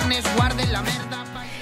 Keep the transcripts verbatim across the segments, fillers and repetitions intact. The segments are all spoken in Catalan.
carnes guarden la merda.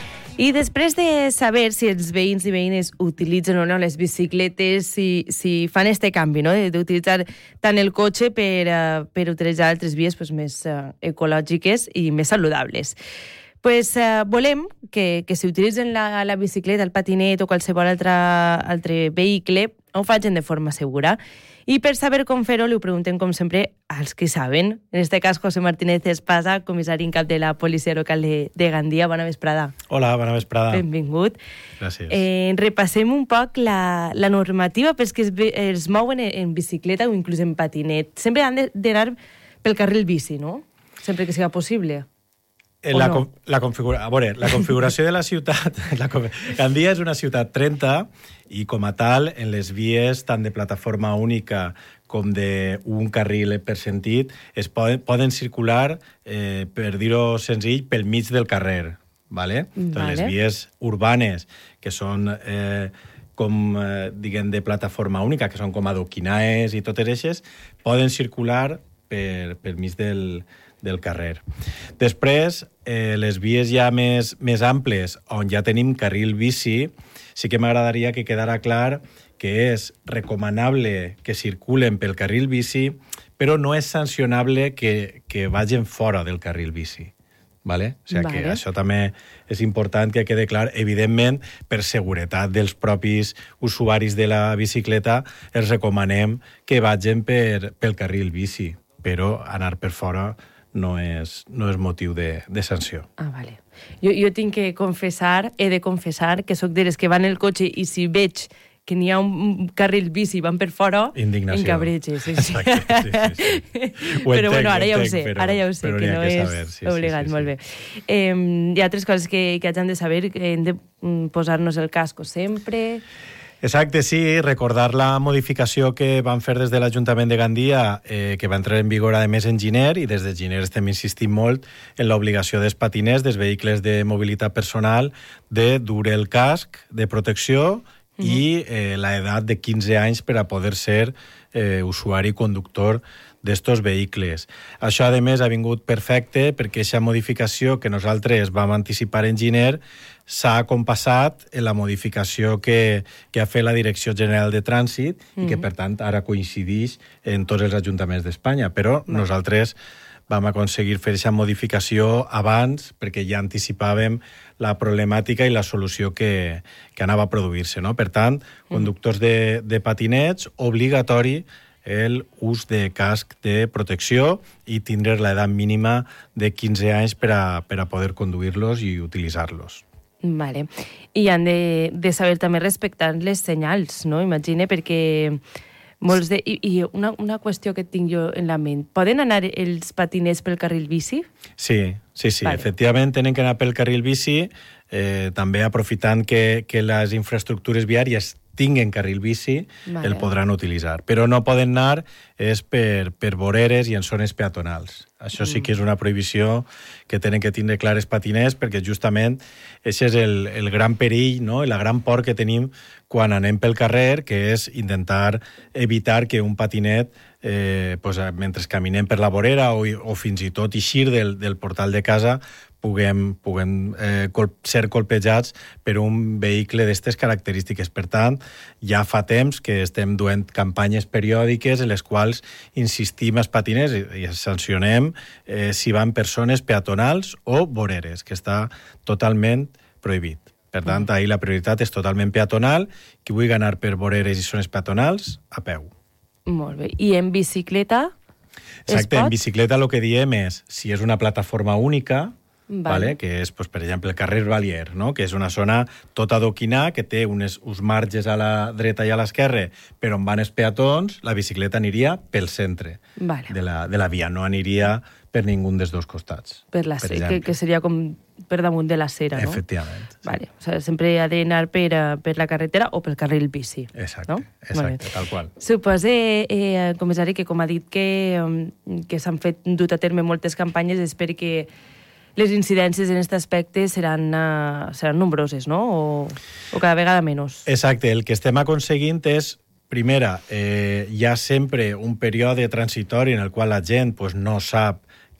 I després de saber si els veïns i veïnes utilitzen o no les bicicletes, si, si fan este canvi, no?, d'utilitzar tant el cotxe per, uh, per utilitzar altres vies pues, més uh, ecològiques i més saludables. Pues, uh, volem que, que si utilitzen la, la bicicleta, el patinet o qualsevol altre, altre vehicle, ho facin de forma segura. I per saber com fer-ho, li ho preguntem, com sempre, als que saben. En este cas, José Martínez Espasa, comissari en cap de la Policia Local de, de Gandia. Bona vesprada. Hola, bona vesprada. Benvingut. Gràcies. Eh, repassem un poc la, la normativa pels que es, es mouen en, en bicicleta o inclús en patinet. Sempre han d'anar pel carril bici, no? Sempre que sigui possible. La, no? la, configura, a veure, la configuració de la ciutat... La, Gandia és una ciutat trenta i, com a tal, en les vies tant de plataforma única com d'un carril per sentit es poden, poden circular, eh, per dir-ho senzill, pel mig del carrer. ¿Vale? Entonces, vale. Les vies urbanes, que són... Eh, com, eh, diguem, de plataforma única, que són com adoquinaes i totes eixes, poden circular per, per mig del, del carrer. Després, eh, les vies ja més, més amples, on ja tenim carril bici, sí que m'agradaria que quedara clar que és recomanable que circulen pel carril bici, però no és sancionable que, que vagin fora del carril bici. Vale? O sigui, vale. Que això també és important que quede clar. Evidentment, per seguretat dels propis usuaris de la bicicleta, els recomanem que vagin per, pel carril bici, però anar per fora no és, no és motiu de, de sanció. Ah, vale. Jo, jo tinc que confessar, he de confessar, que sóc de les que van el cotxe i si veig que n'hi ha un carril bici i van per fora, indignació. Encabretge. Sí, sí. Exacte, sí, sí, sí. Però entenc, bueno, ara ja ho entenc, sé, però, ara ja ho sé, que no que és saber, sí, obligat, sí, sí, molt sí. bé. Eh, hi ha altres coses que, que hagin de saber, que hem de posar-nos el casco sempre... Exacte, sí, recordar la modificació que van fer des de l'Ajuntament de Gandia, eh, que va entrar en vigor, a més, en gener, i des de gener estem insistint molt en l'obligació dels patiners, dels vehicles de mobilitat personal, de dur el casc de protecció uh-huh. i eh, l'edat de quinze anys per a poder ser eh, usuari i conductor d'estos vehicles. Això, a més, ha vingut perfecte perquè aquesta modificació que nosaltres vam anticipar en gener s'ha compassat en la modificació que, que ha fet la Direcció General de Trànsit mm-hmm. i que, per tant, ara coincideix en tots els ajuntaments d'Espanya. Però mm. nosaltres vam aconseguir fer aquesta modificació abans perquè ja anticipàvem la problemàtica i la solució que, que anava a produir-se. No? Per tant, conductors de, de patinets, obligatori el ús de casc de protecció i tindre l'edat mínima de quinze anys per a, per a poder conduir-los i utilitzar-los. Vale. I han de, de saber també respectar les senyals, no? Imagine, perquè molts de... I, i una, una qüestió que tinc jo en la ment. Poden anar els patinets pel carril bici? Sí, sí, sí. Vale. Efectivament, tenen que anar pel carril bici, eh, també aprofitant que, que les infraestructures viàries tinguen carril bici, vale. El podran utilitzar. Però no poden anar és per, per voreres i en zones peatonals. Això sí que és una prohibició que tenen que tindre clares patiners, perquè justament això és el, el gran perill, no? I la gran por que tenim quan anem pel carrer, que és intentar evitar que un patinet, eh, pues, mentre caminem per la vorera o, o fins i tot eixir del, del portal de casa, puguem, puguem eh, col ser colpejats per un vehicle d'aquestes característiques. Per tant, ja fa temps que estem duent campanyes periòdiques en les quals insistim als patiners i, i sancionem eh, si van per zones peatonals o voreres, que està totalment prohibit. Per tant, ahir la prioritat és totalment peatonal. Qui vulgui anar per voreres i zones peatonals, a peu. Molt bé. I en bicicleta? Exacte, en bicicleta el que diem és, si és una plataforma única, vale. Vale, que és, pues, per exemple, el carrer Valier, no? Que és una zona tota adoquinà, que té unes, uns marges a la dreta i a l'esquerra, però on van els peatons, la bicicleta aniria pel centre vale. de, la, de la via, no aniria per ningú dels dos costats. Per la per que, que seria com per damunt de la cera, no? Efectivament. Sí. Vale. O sigui, sempre ha d'anar per, per la carretera o pel carril bici. Exacte, no? exacte, tal qual. Supose, eh, comissari, que com ha dit que, que s'han fet dut a terme moltes campanyes, és perquè les incidències en aquest aspecte seran, uh, seran nombroses, no? O, o cada vegada menys. Exacte. El que estem aconseguint és, primera, eh, hi ha sempre un període transitori en el qual la gent pues, no sap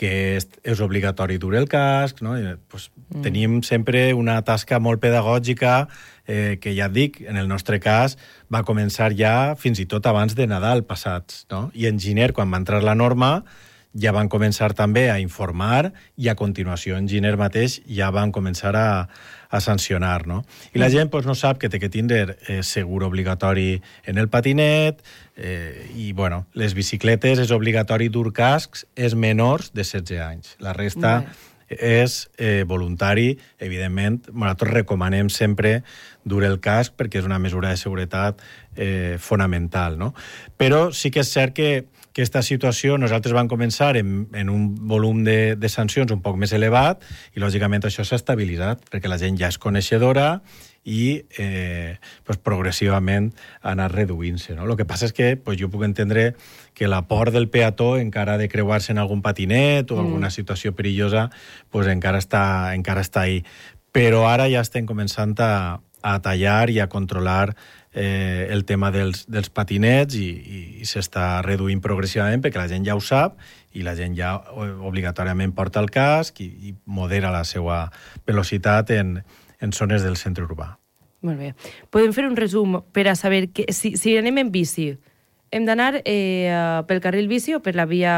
que és, és obligatori dur el casc, no? I, pues, mm. tenim sempre una tasca molt pedagògica eh, que, ja et dic, en el nostre cas va començar ja fins i tot abans de Nadal passats, no? I en gener, quan va entrar la norma, ja van començar també a informar i a continuació en gener mateix ja van començar a, a sancionar, no? I la gent pues, no sap que té que tindre eh, segur obligatori en el patinet eh, i, bueno, les bicicletes és obligatori dur cascs és menors de setze anys. La resta Bé. és eh, voluntari. Evidentment, nosaltres recomanem sempre dur el casc perquè és una mesura de seguretat eh, fonamental, no? Però sí que és cert que aquesta situació nosaltres vam començar en, en un volum de, de sancions un poc més elevat i, lògicament, això s'ha estabilitzat perquè la gent ja és coneixedora i eh, pues, progressivament ha anat reduint-se, no? El que passa és que pues, jo puc entendre que la por del peató encara de creuar-se en algun patinet o mm. alguna situació perillosa pues, encara, està, encara està ahí. Però ara ja estem començant a, a tallar i a controlar eh, el tema dels, dels patinets i, i, i s'està reduint progressivament perquè la gent ja ho sap i la gent ja obligatòriament porta el casc i, i modera la seva velocitat en, en zones del centre urbà. Molt bé. Podem fer un resum per a saber que si, si anem en bici, hem d'anar eh, pel carril bici o per la via...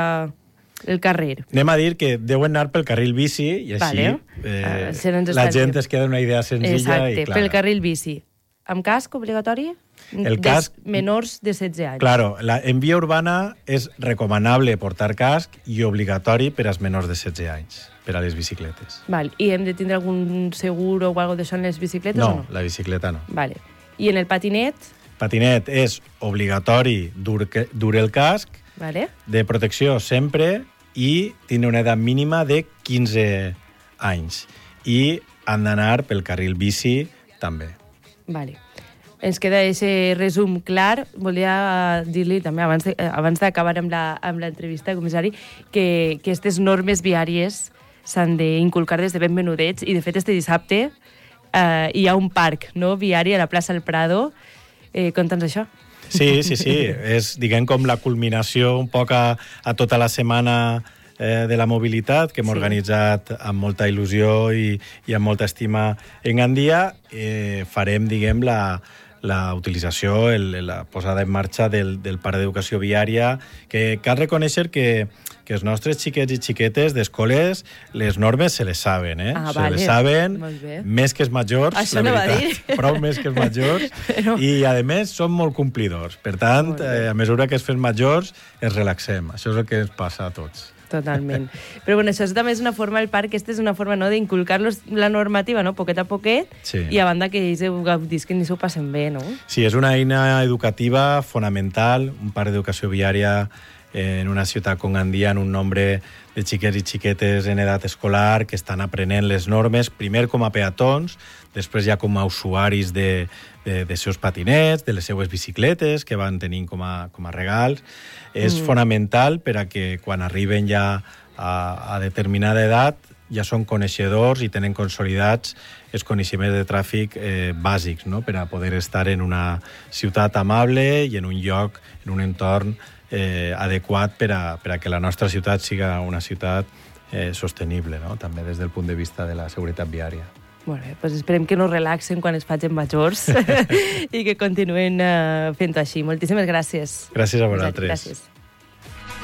el carrer? Anem a dir que deuen anar pel carril bici i així vale. eh, uh, la gent es queda una idea senzilla Exacte, i clara. Pel carril bici. Amb casc obligatori? El casc... Des menors de setze anys. Claro, la, en via urbana és recomanable portar casc i obligatori per als menors de setze anys, per a les bicicletes. Val. I hem de tindre algun seguro o alguna d'això en les bicicletes no, o no? La bicicleta no. Vale. I en el patinet? Patinet és obligatori dur, dur el casc, vale. De protecció sempre i tindre una edat mínima de quinze anys. I han d'anar pel carril bici també. Vale. Ens queda aquest resum clar. Volia dir-li també, abans de, abans d'acabar amb l'entrevista, comissari, que aquestes normes viàries s'han d'inculcar des de ben menudets i, de fet, este dissabte eh, hi ha un parc no, viari a la plaça del Prado. Eh, Conta'ns això. Sí, sí, sí. És, diguem, com la culminació un poc a, a tota la setmana eh, de la mobilitat que hem sí. organitzat amb molta il·lusió i, i amb molta estima en Gandia. Eh, farem, diguem, la, la utilització, el, la posada en marxa del, del parc d'educació viària, que cal reconèixer que, que els nostres xiquets i xiquetes d'escoles les normes se les saben, eh? Ah, se vale. les saben, més que els majors, això la no veritat. Prou més que els majors. Però... I, a més, són molt complidors. Per tant, eh, a mesura que es fem majors, es relaxem. Això és el que ens passa a tots. Totalment. Però bueno, això també és una forma, el parc, aquesta és una forma no, d'inculcar-los la normativa, no? Poquet a poquet, sí. I a banda que ells ho gaudisquen i s'ho passen bé, no? Sí, és una eina educativa fonamental, un parc d'educació viària en una ciutat com Gandia, en un nombre de xiquets i xiquetes en edat escolar que estan aprenent les normes, primer com a peatons, després ja com a usuaris de, de, de seus patinets, de les seues bicicletes que van tenint com a, com a regals. És mm. fonamental per a que quan arriben ja a, a determinada edat ja són coneixedors i tenen consolidats els coneixements de tràfic eh, bàsics, no? Per a poder estar en una ciutat amable i en un lloc, en un entorn eh, adequat per a, per a que la nostra ciutat siga una ciutat eh, sostenible, no? També des del punt de vista de la seguretat viària. Molt bé, doncs esperem que no relaxen quan es facin majors i que continuen uh, fent-ho així. Moltíssimes gràcies. Gràcies a vosaltres. Gràcies.